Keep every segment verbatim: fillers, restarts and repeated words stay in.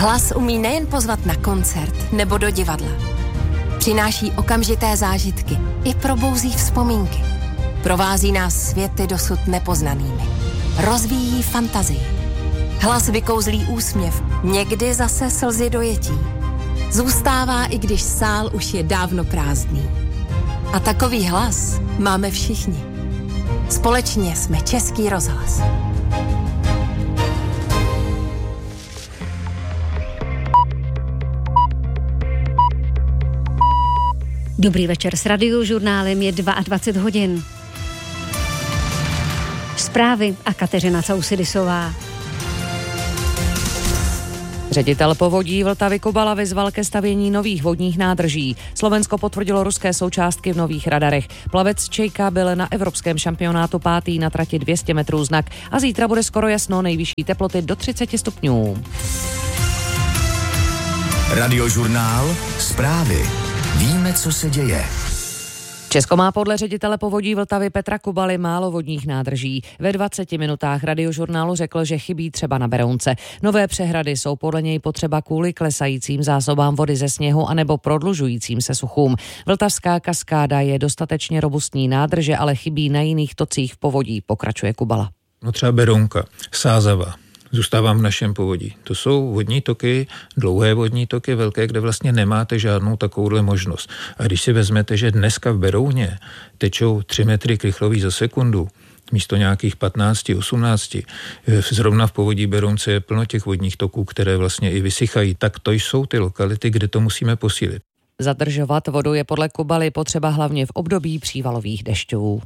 Hlas umí nejen pozvat na koncert nebo do divadla. Přináší okamžité zážitky i probouzí vzpomínky. Provází nás světy dosud nepoznanými. Rozvíjí fantazii. Hlas vykouzlí úsměv, někdy zase slzy dojetí. Zůstává, i když sál už je dávno prázdný. A takový hlas máme všichni. Společně jsme Český rozhlas. Dobrý večer, s Radiožurnálem je dvacet dva hodin. Zprávy a Kateřina Causidisová. Ředitel povodí Vltavy Kubala vyzval ke stavění nových vodních nádrží. Slovensko potvrdilo ruské součástky v nových radarech. Plavec Čejka byl na evropském šampionátu pátý na trati dvě stě metrů znak a zítra bude skoro jasno, nejvyšší teploty do třicet stupňů. Radiožurnál, zprávy. Víme, co se děje. Česko má podle ředitele povodí Vltavy Petra Kubaly málo vodních nádrží. Ve dvaceti minutách Radiožurnálu řekl, že chybí třeba na Berounce. Nové přehrady jsou podle něj potřeba kvůli klesajícím zásobám vody ze sněhu anebo prodlužujícím se suchům. Vltavská kaskáda je dostatečně robustní nádrže, ale chybí na jiných tocích v povodí, pokračuje Kubala. No třeba Berounka, Sázava. Zůstávám v našem povodí. To jsou vodní toky, dlouhé vodní toky, velké, kde vlastně nemáte žádnou takovouhle možnost. A když si vezmete, že dneska v Berouně tečou tři metry krychlový za sekundu, místo nějakých patnáct osmnáct, zrovna v povodí Berounce je plno těch vodních toků, které vlastně i vysychají, tak to jsou ty lokality, kde to musíme posílit. Zadržovat vodu je podle Kubaly potřeba hlavně v období přívalových dešťů.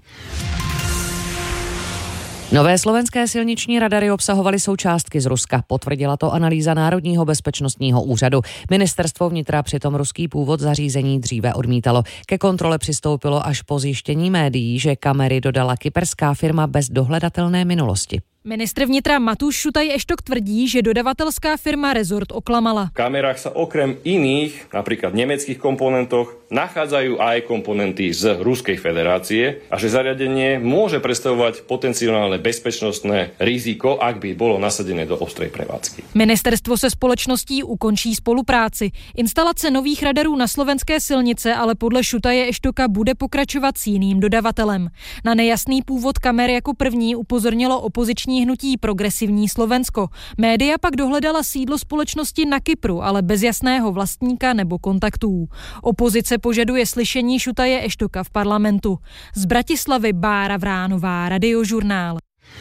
Nové slovenské silniční radary obsahovaly součástky z Ruska, potvrdila to analýza Národního bezpečnostního úřadu. Ministerstvo vnitra přitom ruský původ zařízení dříve odmítalo. Ke kontrole přistoupilo až po zjištění médií, že kamery dodala kyperská firma bez dohledatelné minulosti. Ministr vnitra Matúš Šutaj-Eštok tvrdí, že dodavatelská firma Resort oklamala. V kamerách sa okrem iných, napríklad nemeckých komponentoch, nachádzajú aj komponenty z Ruskej federácie a že zariadenie môže predstavovať potenciálne bezpečnostné riziko, ak by bolo nasadené do ostrej prevádzky. Ministerstvo se společností ukončí spolupráci. Instalace nových radarů na slovenské silnice ale podle Šutaje-Eštoka bude pokračovat s jiným dodavatelem. Na nejasný původ kamer jako první upozornilo opoziční hnutí Progresivní Slovensko. Média pak dohledala sídlo společnosti na Kypru, ale bez jasného vlastníka nebo kontaktů. Opozice požaduje slyšení Šutaje-Eštoka v parlamentu. Z Bratislavy Bára Vránová, Radiožurnál.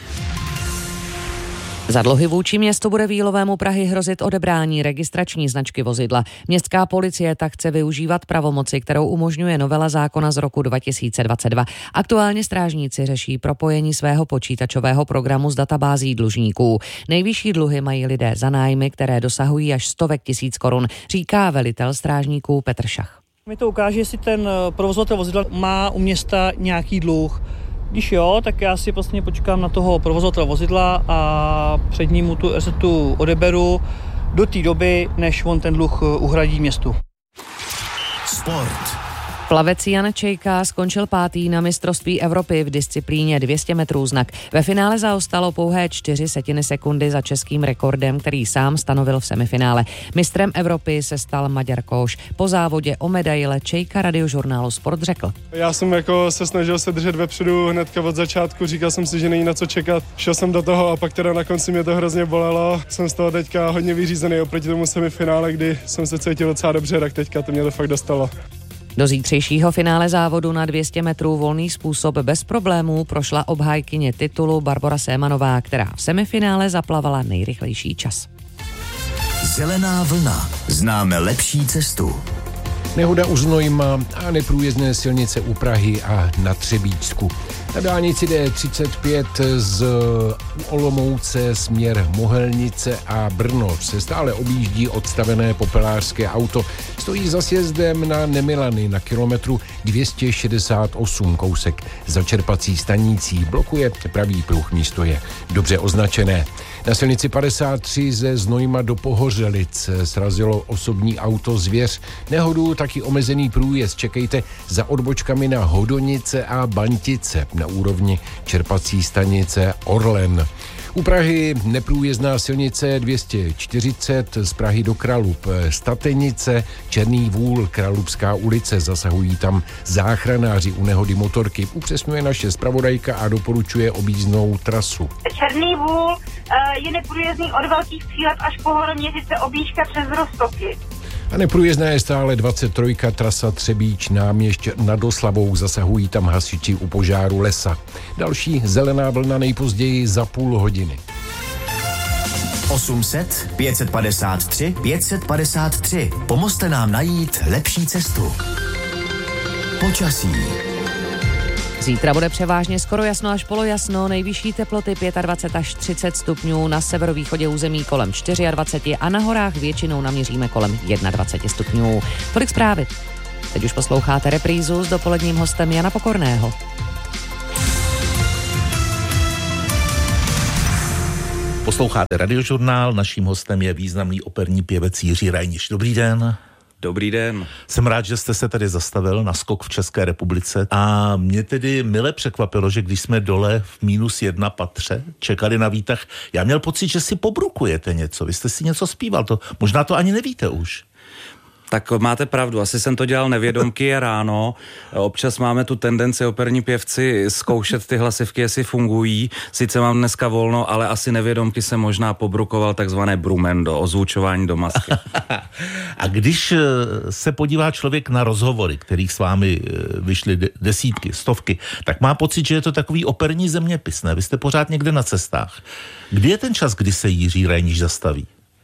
Za dluhy vůči městu bude Výlovému Prahy hrozit odebrání registrační značky vozidla. Městská policie tak chce využívat pravomoci, kterou umožňuje novela zákona z roku dva tisíce dvacet dva. Aktuálně strážníci řeší propojení svého počítačového programu s databází dlužníků. Nejvyšší dluhy mají lidé za nájmy, které dosahují až stovek tisíc korun, říká velitel strážníků Petr Šach. Mi to ukáže, jestli ten provozovatel vozidla má u města nějaký dluh. Když jo, tak já si vlastně počkám na toho provozovatele vozidla a před ním mu tu esetu odeberu do té doby, než on ten dluh uhradí městu. Sport. Plavec Jan Čejka skončil pátý na mistrovství Evropy v disciplíně dvě stě metrů znak. Ve finále zaostalo pouhé čtyři setiny sekundy za českým rekordem, který sám stanovil v semifinále. Mistrem Evropy se stal Maďar Kóš. Po závodě o medaile Čejka Radiožurnálu Sport řekl. Já jsem jako se snažil se držet vepředu hnedka od začátku, říkal jsem si, že není na co čekat. Šel jsem do toho a pak teda na konci mě to hrozně bolelo. Jsem z toho teďka hodně vyřízený oproti tomu semifinále, kdy jsem se cítil docela dobře, tak teďka to mě to fakt dostalo. Do zítřejšího finále závodu na dvě stě metrů volný způsob bez problémů prošla obhájkyně titulu Barbora Sémanová, která v semifinále zaplavala nejrychlejší čas. Zelená vlna. Známe lepší cestu. Nehoda u Znojma a neprůjezdné silnice u Prahy a na Třebíčsku. Na dálnici D třicet pět z Olomouce směr Mohelnice a Brno se stále objíždí odstavené popelářské auto. Stojí za sjezdem na Nemilany na kilometru dvě stě šedesát osm, kousek za čerpací stanicí. Blokuje pravý pruh, místo je dobře označené. Na silnici padesát tři ze Znojma do Pohořelic srazilo osobní auto Zvěř. Nehodu taky omezený průjezd čekejte za odbočkami na Hodonice a Bantice na úrovni čerpací stanice Orlen. U Prahy neprůjezdná silnice dvě stě čtyřicet z Prahy do Kralup. Statenice, Černý Vůl, Kralupská ulice. Zasahují tam záchranáři u nehody motorky. Upřesňuje naše zpravodajka a doporučuje objízdnou trasu. Černý Vůl je neprůjezdný od Velkých Přílep až po Horoměřice, objížďka přes Roztoky. A neprůjezdná je stále dvacet tři, trasa Třebíč, Náměšť nad Oslavou, zasahují tam hasiči u požáru lesa. Další zelená vlna nejpozději za půl hodiny. osm set, pět set padesát tři, pět set padesát tři. Pomozte nám najít lepší cestu. Počasí. Zítra bude převážně skoro jasno až polojasno, nejvyšší teploty dvacet pět až třicet stupňů, na severovýchodě území kolem dvacet čtyři a na horách většinou naměříme kolem dvacet jedna stupňů. Tolik zprávy. Teď už posloucháte reprízu s dopoledním hostem Jana Pokorného. Posloucháte Radiožurnál, naším hostem je významný operní pěvec Jiří Reiniš. Dobrý den. Dobrý den. Jsem rád, že jste se tady zastavil na skok v České republice a mě tedy mile překvapilo, že když jsme dole v mínus jedna patře čekali na výtah, já měl pocit, že si pobrukujete něco, vy jste si něco zpíval, to, možná to ani nevíte už. Tak máte pravdu, asi jsem to dělal nevědomky ráno. Občas máme tu tendenci operní pěvci zkoušet ty hlasivky, jestli fungují. Sice mám dneska volno, ale asi nevědomky jsem možná pobrukoval takzvané brumendo, ozvučování do masky. A když se podívá člověk na rozhovory, kterých s vámi vyšly desítky, stovky, tak má pocit, že je to takový operní zeměpis, ne? Vy jste pořád někde na cestách. Kdy je ten čas, kdy se Jiří Reiniš zastaví?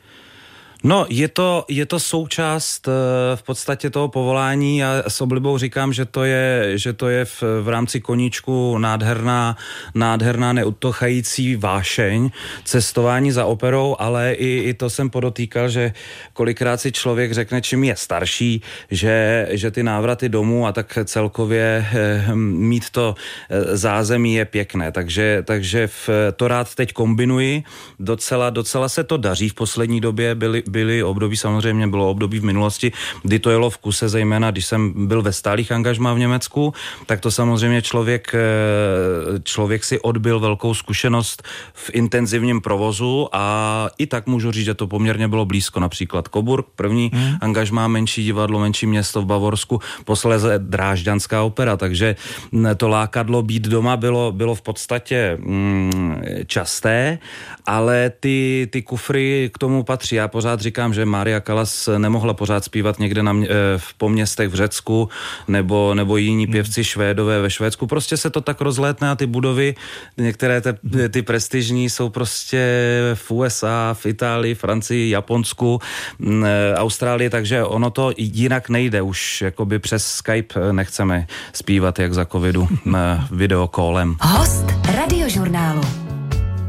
No, je to, je to součást v podstatě toho povolání a s oblibou říkám, že to je, že to je v, v rámci koníčku nádherná, nádherná neutochající vášeň, cestování za operou, ale i, i to jsem podotýkal, že kolikrát si člověk řekne, čím je starší, že, že ty návraty domů a tak celkově eh, mít to zázemí je pěkné, takže, takže v, to rád teď kombinuji, docela, docela se to daří v poslední době, byly byly období, samozřejmě bylo období v minulosti, kdy to jelo v kuse, zejména když jsem byl ve stálých angažmá v Německu, tak to samozřejmě člověk, člověk si odbyl velkou zkušenost v intenzivním provozu a i tak můžu říct, že to poměrně bylo blízko, například Coburg, první hmm. angažmá, menší divadlo, menší město v Bavorsku, posléze Drážďanská opera, takže to lákadlo být doma bylo, bylo v podstatě mm, časté, ale ty, ty kufry k tomu patří. Já pořád říkám, že Mária Kalas nemohla pořád zpívat někde na mě, v poměstech v Řecku nebo, nebo jiní pěvci Švédové ve Švédsku. Prostě se to tak rozlétne a ty budovy, některé te, ty prestižní jsou prostě v U S A, v Itálii, Francii, Japonsku, Austrálii, takže ono to jinak nejde. Už jakoby přes Skype nechceme zpívat jak za covidu videokólem. Host Radiožurnálu.